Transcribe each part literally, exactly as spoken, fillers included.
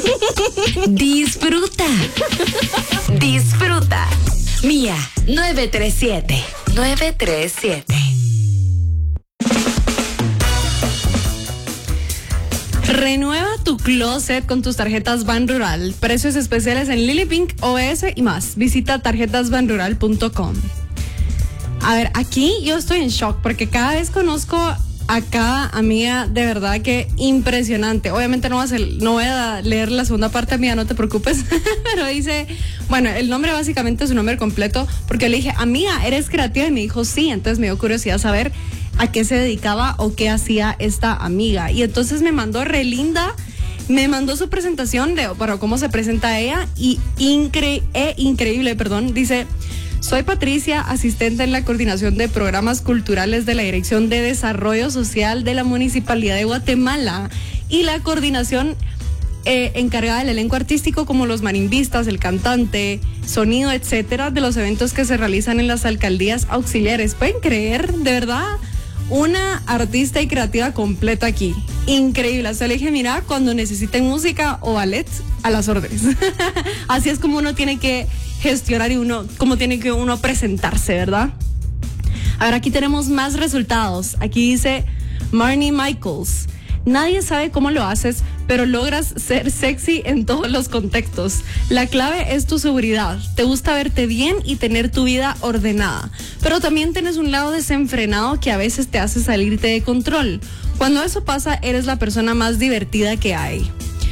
Disfruta. Disfruta. Mía nueve tres siete. nueve tres siete. Renueva tu closet con tus tarjetas Ban Rural. Precios especiales en Lily Pink, O S y más. Visita tarjetas ban rural punto com. A ver, aquí yo estoy en shock porque cada vez conozco a cada amiga de verdad que impresionante. Obviamente no voy a, hacer, no voy a leer la segunda parte, amiga, no te preocupes. Pero dice, bueno, el nombre básicamente es su nombre completo, porque le dije, amiga, ¿eres creativa? Y me dijo, sí. Entonces me dio curiosidad saber a qué se dedicaba o qué hacía esta amiga. Y entonces me mandó re linda, me mandó su presentación de para cómo se presenta ella y incre, eh, increíble, perdón. Dice, soy Patricia, asistente en la coordinación de programas culturales de la Dirección de Desarrollo Social de la Municipalidad de Guatemala y la coordinación eh, encargada del elenco artístico como los marimbistas, el cantante, sonido, etcétera, de los eventos que se realizan en las alcaldías auxiliares. ¿Pueden creer? De verdad, una artista y creativa completa aquí. Increíble. Hasta le dije, mira, cuando necesiten música o ballet, a las órdenes. Así es como uno tiene que gestionar y uno, como tiene que uno presentarse, ¿verdad? A ver, aquí tenemos más resultados. Aquí dice Marnie Michaels. Nadie sabe cómo lo haces, pero logras ser sexy en todos los contextos. La clave es tu seguridad. Te gusta verte bien y tener tu vida ordenada. Pero también tienes un lado desenfrenado que a veces te hace salirte de control. Cuando eso pasa, eres la persona más divertida que hay.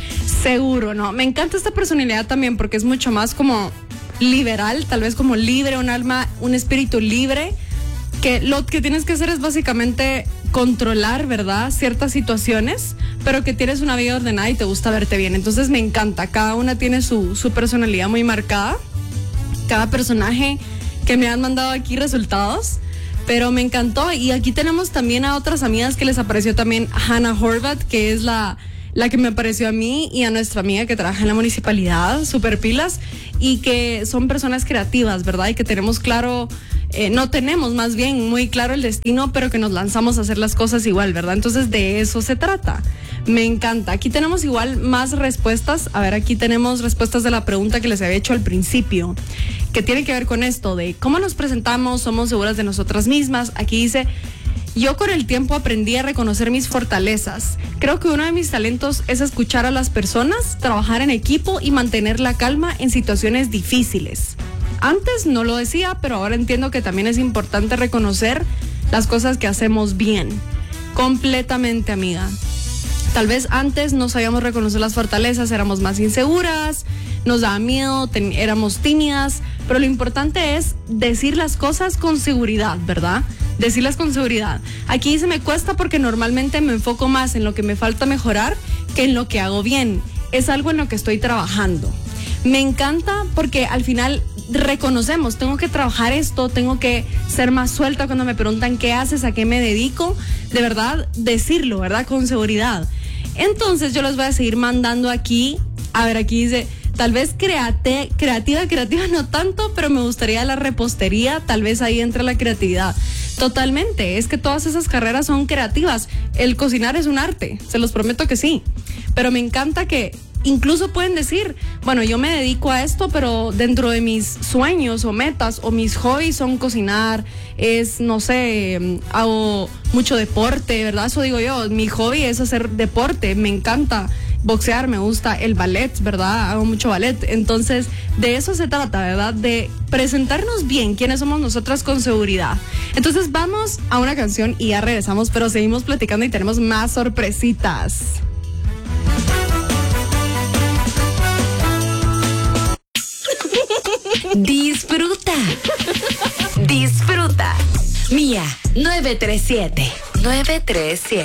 Seguro, ¿no? Me encanta esta personalidad también porque es mucho más como liberal, tal vez como libre, un alma, un espíritu libre, que lo que tienes que hacer es básicamente controlar, ¿verdad?, ciertas situaciones, pero que tienes una vida ordenada y te gusta verte bien. Entonces me encanta, cada una tiene su, su personalidad muy marcada, cada personaje que me han mandado aquí resultados, pero me encantó. Y aquí tenemos también a otras amigas que les apareció también Hannah Horvath, que es la la que me apareció a mí y a nuestra amiga que trabaja en la municipalidad, super pilas, y que son personas creativas, ¿verdad? Y que tenemos claro, eh, no tenemos más bien muy claro el destino, pero que nos lanzamos a hacer las cosas igual, ¿verdad? Entonces de eso se trata. Me encanta. Aquí tenemos igual más respuestas. A ver, aquí tenemos respuestas de la pregunta que les había hecho al principio, que tiene que ver con esto de cómo nos presentamos, somos seguras de nosotras mismas. Aquí dice, yo con el tiempo aprendí a reconocer mis fortalezas. Creo que uno de mis talentos es escuchar a las personas, trabajar en equipo y mantener la calma en situaciones difíciles. Antes no lo decía, pero ahora entiendo que también es importante reconocer las cosas que hacemos bien. Completamente, amiga. Tal vez antes no sabíamos reconocer las fortalezas, éramos más inseguras, nos daba miedo, ten, éramos tímidas, pero lo importante es decir las cosas con seguridad, ¿verdad? Decirlas con seguridad. Aquí se me cuesta porque normalmente me enfoco más en lo que me falta mejorar que en lo que hago bien. Es algo en lo que estoy trabajando. Me encanta porque al final reconocemos, tengo que trabajar esto, tengo que ser más suelta cuando me preguntan qué haces, a qué me dedico. De verdad, decirlo, ¿verdad? Con seguridad. Entonces yo les voy a seguir mandando aquí. A ver, aquí dice, tal vez create, creativa, creativa no tanto, pero me gustaría la repostería, tal vez ahí entra la creatividad. Totalmente, es que todas esas carreras son creativas. El cocinar es un arte, se los prometo que sí. Pero me encanta que incluso pueden decir, bueno, yo me dedico a esto, pero dentro de mis sueños o metas o mis hobbies son cocinar, es, no sé, hago mucho deporte, ¿verdad? Eso digo yo, mi hobby es hacer deporte, me encanta boxear, me gusta el ballet, ¿verdad? Hago mucho ballet. Entonces, de eso se trata, ¿verdad? De presentarnos bien, quiénes somos nosotras con seguridad. Entonces, vamos a una canción y ya regresamos, pero seguimos platicando y tenemos más sorpresitas. Disfruta. Disfruta. Mía nueve tres siete. nueve tres siete.